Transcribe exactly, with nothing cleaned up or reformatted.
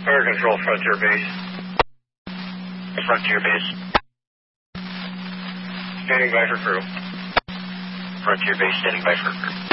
Air Control, Frontier Base. Frontier Base. Standing by for crew. Frontier Base, standing by for crew.